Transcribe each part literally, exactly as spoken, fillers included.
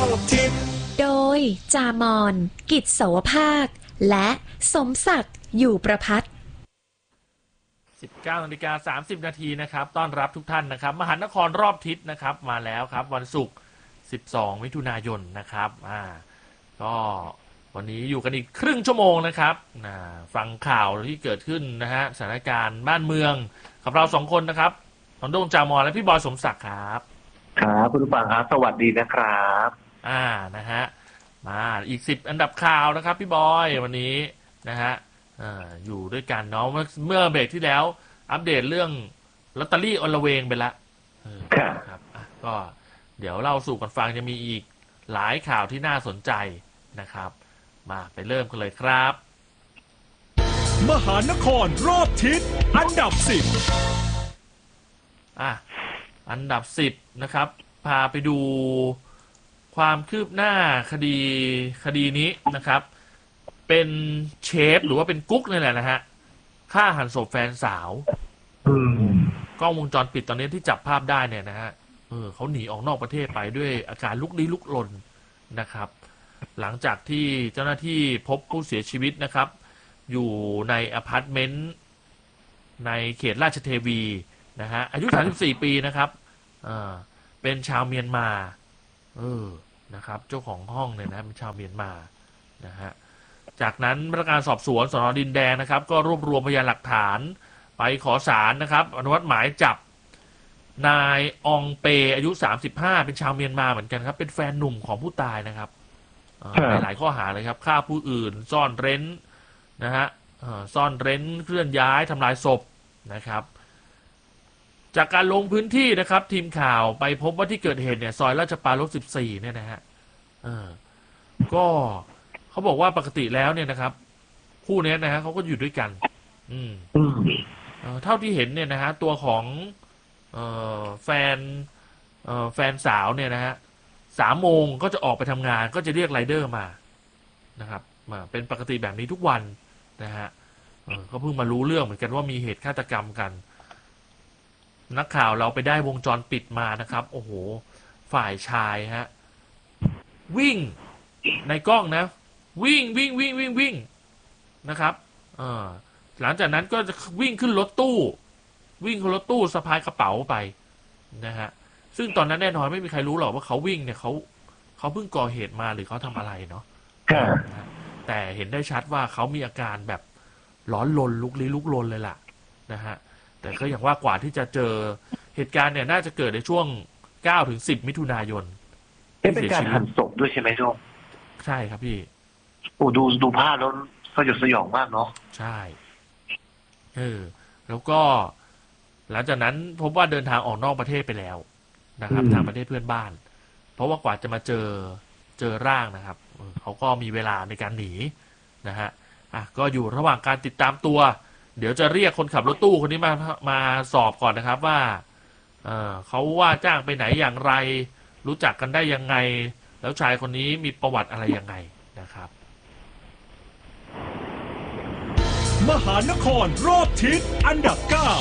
อบทิศโดยจามอนกิจโสภาคและสมศักดิ์อยู่ประภัตสิบเก้านาฬิกาสามสิบนาทีนะครับต้อนรับทุกท่านนะครับมหานครรอบทิศนะครับมาแล้วครับวันศุกร์สิบสองมิถุนายนนะครับอ่าก็วันนี้อยู่กันอีกครึ่งชั่วโมงนะครับนะฟังข่าวที่เกิดขึ้นนะฮะสถานการณ์บ้านเมืองกับเราสองคนนะครับน้องโด่งจามอนและพี่บอยสมศักดิ์ครับครับคุณผู้ฟังครับสวัสดีนะครับอ่านะฮะมาอีกสิบอันดับข่าวนะครับพี่บอยวันนี้นะฮะอ่าอยู่ด้วยกันเนาะเมื่อเบรกที่แล้วอัปเดตเรื่องลอตเตอรี่อลเวงไปละครับก็เดี๋ยวเล่าสู่กันฟังจะมีอีกหลายข่าวที่น่าสนใจนะครับมาไปเริ่มกันเลยครับมหานครรอบทิศอันดับสิบอ่ะอันดับสิบนะครับพาไปดูความคืบหน้าคดีคดีนี้นะครับเป็นเชฟหรือว่าเป็นกุ๊กนี่แหละนะฮะฆ่าหันศพแฟนสาวกล้องวงจรปิดตอนนี้ที่จับภาพได้เนี่ยนะฮะเออเขาหนีออกนอกประเทศไปด้วยอาการลุกลี้ลุกลนนะครับหลังจากที่เจ้าหน้าที่พบผู้เสียชีวิตนะครับอยู่ในอพาร์ตเมนต์ในเขตราชเทวีนะฮะอายุสามสิบสี่ปีนะครับเออเป็นชาวเมียนมาเออนะครับเจ้าของห้องเนี่ยนะเป็นชาวเมียนมานะฮะจากนั้นพนักงานสอบสวนสน.ดินแดงนะครับก็รวบรวมพยานหลักฐานไปขอศาลนะครับอนุมัติหมายจับนายอองเปอายุสามสิบห้าเป็นชาวเมียนมาเหมือนกันครับเป็นแฟนหนุ่มของผู้ตายนะครับในหลายข้อหาเลยครับฆ่าผู้อื่นซ่อนเร้นนะฮะซ่อนเร้นเคลื่อนย้ายทำลายศพนะครับจากการลงพื้นที่นะครับทีมข่าวไปพบว่าที่เกิดเหตุเนี่ยซอยราชปรารภสิบสี่เนี่ยนะฮะเออก็เขาบอกว่าปกติแล้วเนี่ยนะครับคู่นี้นะฮะเขาก็อยู่ด้วยกันอืมเอ่อเท่าที่เห็นเนี่ยนะฮะตัวของเอ่อแฟนเอ่อแฟนสาวเนี่ยนะฮะสามโมงก็จะออกไปทำงานก็จะเรียกไรเดอร์มานะครับมาเป็นปกติแบบนี้ทุกวันนะฮะเออก็เพิ่งมารู้เรื่องเหมือนกันว่ามีเหตุฆาตกรรมกันนักข่าวเราไปได้วงจรปิดมานะครับโอ้โหฝ่ายชายฮะวิ่งในกล้องนะวิ่งวิ่งวิ่งวิ่งวิ่งนะครับเออหลังจากนั้นก็จะวิ่งขึ้นรถตู้วิ่งขึ้นรถตู้สะพายกระเป๋าไปนะฮะซึ่งตอนนั้นแน่นอนไม่มีใครรู้หรอกว่าเขาวิ่งเนี่ยเขาเขาเพิ่งก่อเหตุมาหรือเขาทำอะไรเนาะแต่เห็นได้ชัดว่าเขามีอาการแบบร้อนรนลุกลี้ลุกลนเลยล่ะนะฮะแต่ก็อย่างว่ากว่าที่จะเจอเหตุการณ์เนี่ยน่าจะเกิดในช่วงเก้าถึงสิบมิถุนายนเป็นการหั่นศพด้วยใช่ไหมโจ้ใช่ครับพี่โอ้ดูดูภาพแล้วสยดสยองมากเนาะใช่เออแล้วก็หลังจากนั้นพบว่าเดินทางออกนอกประเทศไปแล้วนะครับทางประเทศเพื่อนบ้านเพราะว่ากว่าจะมาเจอเจอร่างนะครับเขาก็มีเวลาในการหนีนะฮะอ่ะก็อยู่ระหว่างการติดตามตัวเดี๋ยวจะเรียกคนขับรถตู้คนนี้มามาสอบก่อนนะครับว่าเออเขาว่าจ้างไปไหนอย่างไรรู้จักกันได้ยังไงแล้วชายคนนี้มีประวัติอะไรยังไงนะครับมหานครรอบทิศอันดับเก้า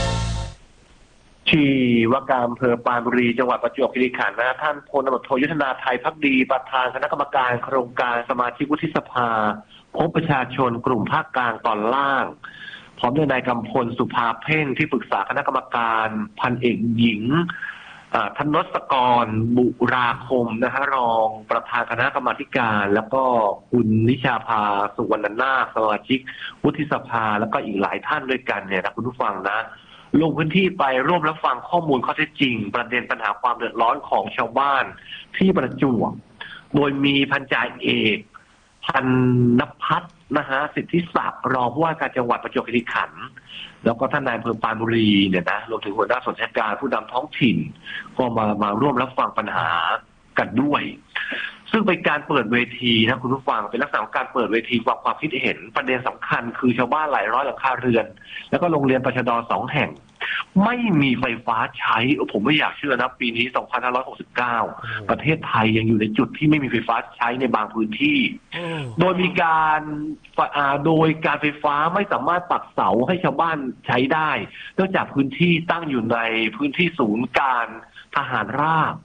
ที่ว่าการอำเภอปรานบุรีจังหวัดประจวบคีรีขันธ์นะท่านพลตำรวจโทยุทธนาไทยภักดีประธานคณะกรรมการโครงการสมาชิกวุฒิสภาพบประชาชนกลุ่มภาคกลางตอนล่างพร้อมด้วยนายกำพลสุภาเพ่งที่ปรึกษาคณะกรรมการพันเอกหญิงธนศกรบุราคมนะฮะรองประธานคณะกรรมาการแล้วก็คุณนิชาภาสุวรรณนาคสมาชิกวุฒิสภาแล้วก็อีกหลายท่านด้วยกันเนี่ยนะคุณผู้ฟังนะลงพื้นที่ไปร่วมรับฟังข้อมูลข้อเท็จจริงประเด็นปัญหาความเดือดร้อนของชาวบ้านที่ประจวบโดยมีพันจ่าเอกพันนภัทรนะฮะสิทธิศักดิ์รองผู้ว่าการจังหวัดประจวบคีรีขันธ์แล้วก็ท่านนายอำเภอปรานบุรีเนี่ยนะรวมถึงหัวหน้าส่วนราชการผู้นำท้องถิ่นก็มามาร่วมรับฟังปัญหากันด้วยซึ่งเป็นการเปิดเวทีนะคุณผู้ฟังเป็นลักษณะของการเปิดเวทีความความคิดเห็นประเด็นสำคัญคือชาวบ้านหลายร้อยหลังคาเรือนแล้วก็โรงเรียนปชด.สองแห่งไม่มีไฟฟ้าใช้ผมไม่อยากเชื่อนะปีนี้สองพันห้าร้อยหกสิบเก้าประเทศไทยยังอยู่ในจุดที่ไม่มีไฟฟ้าใช้ในบางพื้นที่โดยมีการโดยการไฟฟ้าไม่สามารถปักเสาให้ชาวบ้านใช้ได้เนื่องจากพื้นที่ตั้งอยู่ในพื้นที่ศูนย์การทหารราบ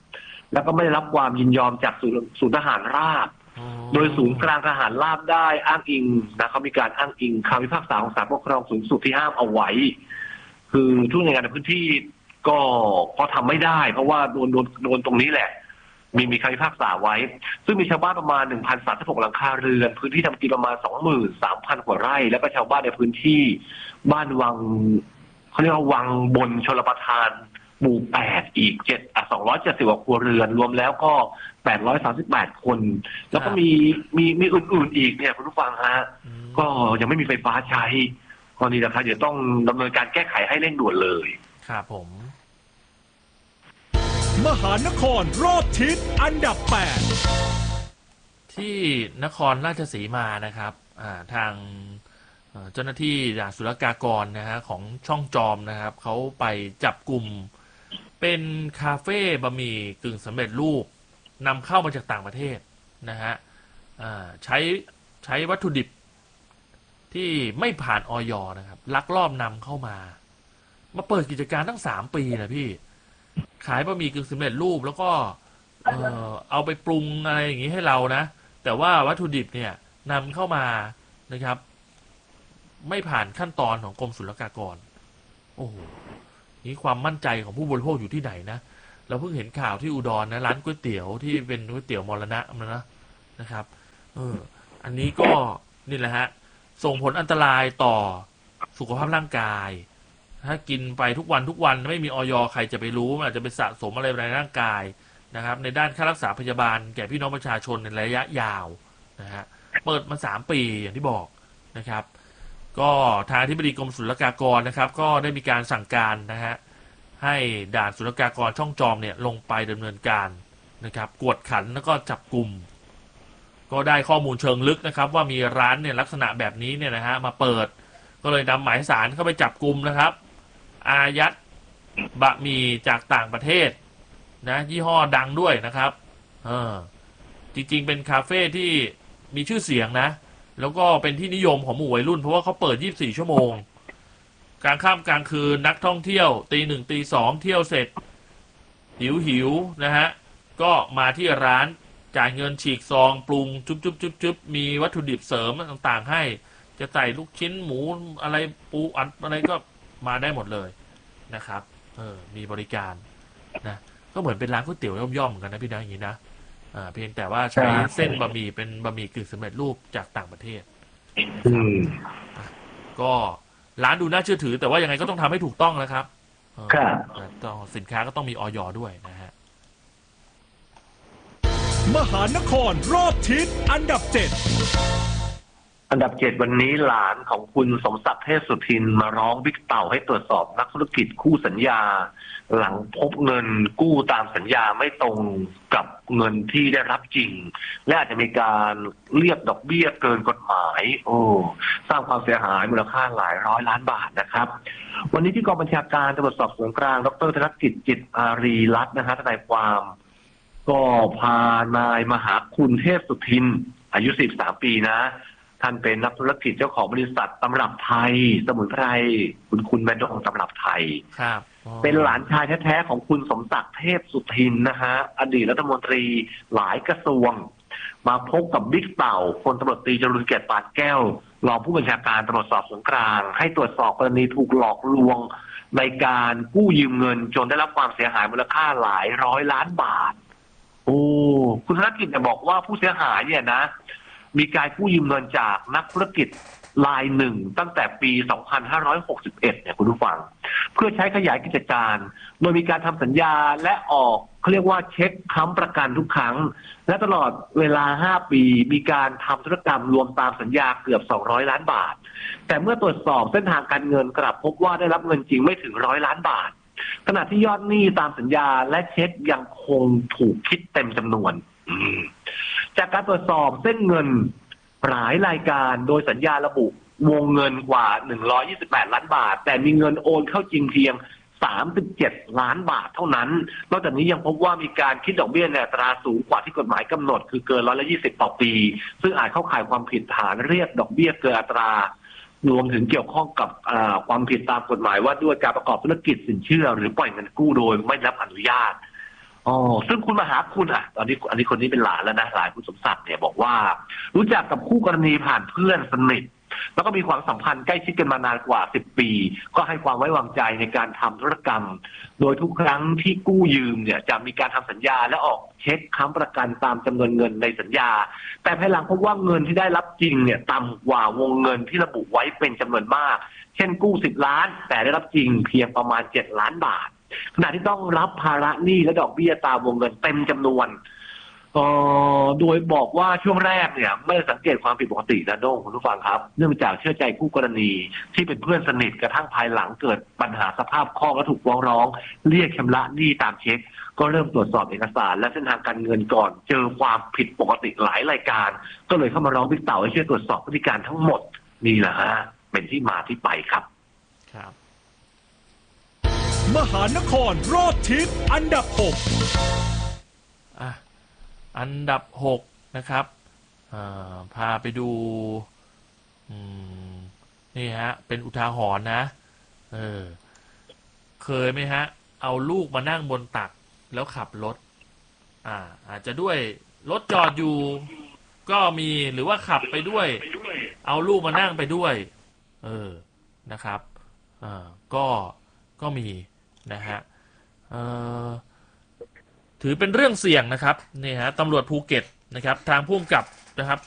แล้วก็ไม่ได้รับความยินยอมจากศูนย์ศูนย์ทหารราบอ๋อโดยศูนย์กลางทหารราบได้อ้างอิงนะเขามีการอ้างอิงคำพิพากษาของศาลปกครองสูงสุดที่ห้ามเอาไว้ คือทุกหน่วยงานในพื้นที่ก็ก็ทำไม่ได้ เพราะว่าโดนโดนโดนตรงนี้แหละ มีมีคำพิพากษาไว้ ซึ่งมีชาวบ้านประมาณ หนึ่งพันสามสิบหก หลังคาเรือน พื้นที่ทำกินประมาณ สองหมื่นสามพัน กว่าไร่ แล้วก็ชาวบ้านในพื้นที่บ้านวังเขาเรียกว่าวังบนชลประทานหมู่แปดอีกเจ็ดอ่ะสองร้อยเจ็ดสิบกว่าครัวเรือนรวมแล้วก็แปดร้อยสามสิบแปดคน แล้วก็มีมีมีอื่นๆอีกเนี่ยคุณผู้ฟังฮะอืมก็ยังไม่มีไฟฟ้าใช้ตอนนี้นะครับเดี๋ยวต้องดำเนินการแก้ไขให้เร่งด่วนเลยครับผมมหานครรอบทิศอันดับแปดที่นครราชสีมานะครับอ่าทางเอ่อเจ้าหน้าที่ด่านศุลกากรนะฮะของช่องจอมนะครับเขาไปจับกลุ่มเป็นคาเฟ่บะหมี่กึ่งสำเร็จรูปนำเข้ามาจากต่างประเทศนะฮะอ่าใช้ใช้วัตถุดิบที่ไม่ผ่านออยนะครับลักลอบนำเข้ามา มาเปิดกิจการตั้งสามปีนะพี่ขายบะหมี่กึ่งสำเร็จรูปแล้วก็ เอ่อเอาไปปรุงอะไรอย่างนี้ให้เรานะแต่ว่าวัตถุดิบเนี่ยนำเข้ามานะครับ ไม่ผ่านขั้นตอนของกรมศุลกากรโอ้โหนี่ความมั่นใจของผู้บริโภคอยู่ที่ไหนนะเราเพิ่งเห็นข่าวที่อุดรนะร้านก๋วยเตี๋ยวที่เป็นก๋วยเตี๋ยวมรณะมันนะนะครับเอออันนี้ก็นี่แหละฮะส่งผลอันตรายต่อสุขภาพร่างกาย ถ้ากินไปทุกวันทุกวันไม่มีออยใครจะไปรู้มันอาจจะไปสะสมอะไรในร่างกายนะครับในด้านค่ารักษาพยาบาลแก่พี่น้องประชาชนในระยะยาวนะฮะเปิดมาสามปีอย่างที่บอกนะครับก็ทางอธิบดีกรมศุลกากรนะครับก็ได้มีการสั่งการนะฮะให้ด่านศุลกากรช่องจอมเนี่ยลงไปดำเนินการนะครับกวดขันแล้วก็จับกลุ่มก็ได้ข้อมูลเชิงลึกนะครับว่ามีร้านเนี่ยลักษณะแบบนี้เนี่ยนะฮะมาเปิดก็เลยนำหมายสารเข้าไปจับกลุ่มนะครับอายัดบะหมี่จากต่างประเทศนะยี่ห้อดังด้วยนะครับเออจริงๆเป็นคาเฟ่ที่มีชื่อเสียงนะแล้วก็เป็นที่นิยมของหมู่วัยรุ่นเพราะว่าเขาเปิดยี่สิบสี่ชั่วโมงกลางค่ำกลางคืนนักท่องเที่ยวตีหนึ่งตีสองเที่ยวเสร็จหิวหิวนะฮะก็มาที่ร้านจ่ายเงินฉีกซองปรุงจุ๊บจุ๊บจุ๊บจุ๊บมีวัตถุดิบเสริมต่างๆให้จะใส่ลูกชิ้นหมูอะไรปูอัดอะไรก็มาได้หมดเลยนะครับเออมีบริการนะก็เหมือนเป็นร้านก๋วยเตี๋ยวย่อมๆเหมือนกันนะพี่นะอย่างนี้นะอ่าเพียงแต่ว่าใช้เส้นบะหมี่เป็นบะหมี่กึ่งสำเร็จรูปจากต่างประเทศอืมก็ร้านดูน่าเชื่อถือแต่ว่ายังไงก็ต้องทำให้ถูกต้องนะครับเออครับต้องสินค้าก็ต้องมีออยด้วยนะฮะมหานครรอบทิศอันดับเจ็ดอันดับเจ็ดวันนี้หลานของคุณสมศักดิ์เทพสุทินมาร้องบิ๊กเต่าให้ตรวจสอบนักธุรกิจคู่สัญญา หลังพบเงินกู้ตามสัญญาไม่ตรงกับเงินที่ได้รับจริง และอาจจะมีการเรียกดอกเบี้ยเกินกฎหมาย โอ้สร้างความเสียหายมูลค่าหลายร้อยล้านบาทนะครับ วันนี้ที่กองบัญชาการตำรวจสอบสวนกลางดรธนกิจจิตอารีรัตน์นะฮะทนายความ ก็พานายมหาคุณเทพสุทินอายุสิบสามปีนะท่านเป็นนักธุรกิจเจ้าของบริษัทตำรับไทยสมุนไพรคุณคุณแม่ดองตำรับไทยครับอ๋อเป็นหลานชายแท้ๆของคุณสมศักดิ์เทพสุทินนะฮะอดีตรัฐมนตรีหลายกระทรวง มาพบกับบิ๊กเต่าพลตำรวจตรีจรุนเกียรติปานแก้วรองผู้บัญชาการตำรวจสอบสวนกลางให้ตรวจสอบกรณีถูกหลอกลวงในการกู้ยืมเงินจนได้รับความเสียหายมูลค่าหลายร้อยล้านบาทโอ้คุณธนกิจเนี่ยบอกว่าผู้เสียหายเนี่ยนะมีการกู้ยืมเงินจากนักธุรกิจรายหนึ่งตั้งแต่ปี สองพันห้าร้อยหกสิบเอ็ด เนี่ยคุณผู้ฟังเพื่อใช้ขยายกิจการโดยมีการทำสัญญาและออกเขาเรียกว่าเช็คค้ำประกันทุกครั้งและตลอดเวลาห้าปีมีการทำธุรกรรมรวมตามสัญญาเกือบสองร้อยล้านบาทแต่เมื่อตรวจสอบเส้นทางการเงินกลับพบว่าได้รับเงินจริงไม่ถึงร้อยล้านบาทขณะที่ยอดหนี้ตามสัญญาและเช็คยังคงถูกคิดเต็มจำนวนจากการตรวจสอบเส้นเงินหลายรายการโดยสัญญาระบุวงเงินกว่าหนึ่งร้อยยี่สิบแปดล้านบาทแต่มีเงินโอนเข้าจริงเพียงสามสิบเจ็ดล้านบาทเท่านั้นนอกจากนี้ยังพบว่ามีการคิดดอกเบี้ยในอัตราสูงกว่าที่กฎหมายกำหนดคือเกินร้อยละยี่สิบต่อปีซึ่งอาจเข้าข่ายความผิดฐานเรียกดอกเบี้ยเกินอัตรารวมถึงเกี่ยวข้องกับความผิดตามกฎหมายว่าด้วยการประกอบธุรกิจสินเชื่อหรือปล่อยเงินกู้โดยไม่รับอนุญาตอ๋อซึ่งคุณมหาคุณอ่ะตอนนี้อันนี้คนนี้เป็นหลานแล้วนะหลานคุณสมศักดิ์เนี่ยบอกว่ารู้จักกับคู่กรณีผ่านเพื่อนสนิทแล้วก็มีความสัมพันธ์ใกล้ชิดกันมานานกว่าสิบปีก็ให้ความไว้วางใจในการทำธุรกรรมโดยทุกครั้งที่กู้ยืมเนี่ยจะมีการทำสัญญาและออกเช็คค้ำประกันตามจำนวนเงินในสัญญาแต่ภายหลังพบว่าเงินที่ได้รับจริงเนี่ยต่ำกว่าวงเงินที่ระบุไว้เป็นจำนวนมากเช่นกู้สิบล้านแต่ได้รับจริงเพียงประมาณเจ็ดล้านบาทขณะที่ต้องรับภาระหนี้และดอกเบี้ยตามวงเงินเต็มจำนวนเอ่อโดยบอกว่าช่วงแรกเนี่ยไม่ได้สังเกตความผิดปกตินะโด้งคุณผู้ฟังครับเนื่องจากเชื่อใจคู่กรณีที่เป็นเพื่อนสนิทกระทั่งภายหลังเกิดปัญหาสภาพคล่องและถูกฟ้องร้องเรียกชำระหนี้ตามเช็คก็เริ่มตรวจสอบเอกสารและเส้นทางการเงินก่อนเจอความผิดปกติหลายรายการก็เลยเข้ามาร้องบิ๊กเต่าให้ช่วยตรวจสอบพฤติการทั้งหมดนี่แหละฮะเป็นที่มาที่ไปครับครับมหานครรอบทิศอันดับหกอ่ะอันดับหกนะครับพาไปดูนี่ฮะเป็นอุทาหรณ์นะเออเคยไหมฮะเอาลูกมานั่งบนตักแล้วขับรถอ่าอาจจะด้วยรถจอดอยู่ก็มีหรือว่าขับไปด้วยเอาลูกมานั่งไปด้วยเออนะครับอ่าก็ก็มีนะฮะเอ่อถือเป็นเรื่องเสี่ยงนะครับนี่ฮะตำรวจภูเก็ตนะครับทางผู้กำกับนะครับ